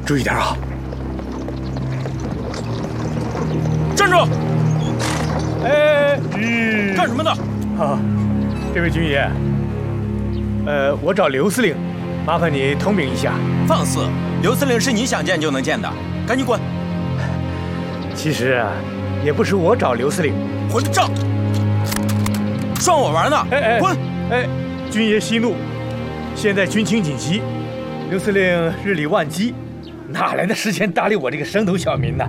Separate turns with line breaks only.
注意点啊！
站住！
哎，
干什么呢？
啊，这位军爷，我找刘司令，麻烦你通禀一下。
放肆！刘司令是你想见就能见的，赶紧滚！
其实啊，也不是我找刘司令，
混账！涮我玩呢！滚！
军爷息怒，现在军情紧急，刘司令日理万机，哪来的时间搭理我这个生头小民呢？